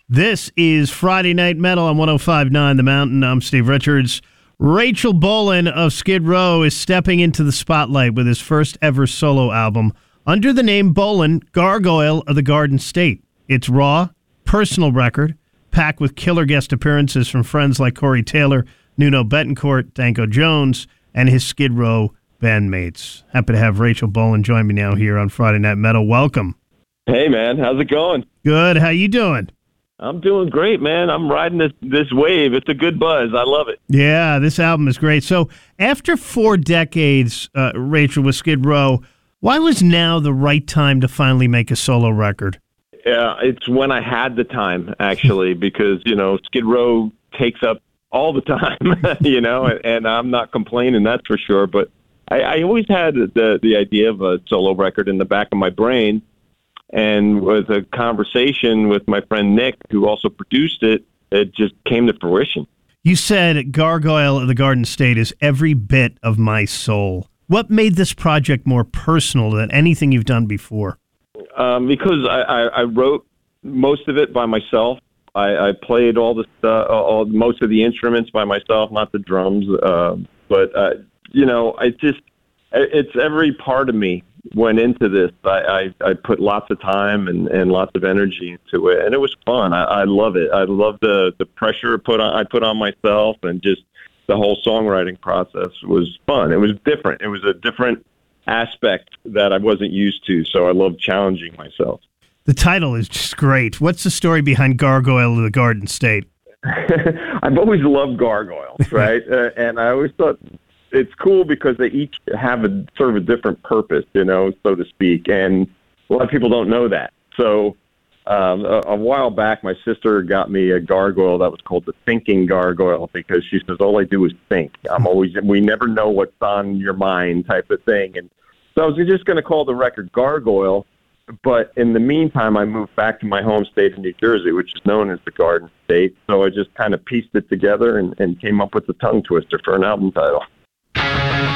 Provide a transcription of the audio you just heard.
This is Friday Night Metal on 105.9 The Mountain. I'm Steve Richards. Rachel Bolan of Skid Row is stepping into the spotlight with his first ever solo album under the name Bolan, Gargoyle of the Garden State. It's raw, personal record, packed with killer guest appearances from friends like Corey Taylor, Nuno Bettencourt, Danko Jones, and his Skid Row bandmates. Happy to have Rachel Bolan join me now here on Friday Night Metal. Welcome. Hey, man. How's it going? Good. How you doing? I'm doing great, man. I'm riding this wave. It's a good buzz. I love it. Yeah, this album is great. So after 4 decades, Rachel, with Skid Row, why was now the right time to finally make a solo record? Yeah, it's when I had the time, actually, because, Skid Row takes up all the time, and I'm not complaining, that's for sure. But I always had the idea of a solo record in the back of my brain. And with a conversation with my friend Nick, who also produced it, it just came to fruition. You said Gargoyle of the Garden State is every bit of my soul. What made this project more personal than anything you've done before? Because I wrote most of it by myself. I played all most of the instruments by myself, not the drums. It's every part of me went into this. I put lots of time and lots of energy into it, and it was fun. I love it. I love the pressure I put on myself, and just the whole songwriting process was fun. It was different. It was a different aspect that I wasn't used to, so I love challenging myself. The title is just great. What's the story behind Gargoyle of the Garden State? I've always loved gargoyles, right? And I always thought it's cool because they each have a sort of a different purpose, so to speak. And a lot of people don't know that. So a while back, my sister got me a gargoyle that was called the Thinking Gargoyle, because she says, all I do is think. We never know what's on your mind type of thing. And so I was just going to call the record Gargoyle. But in the meantime, I moved back to my home state of New Jersey, which is known as the Garden State. So I just kind of pieced it together and came up with the tongue twister for an album title.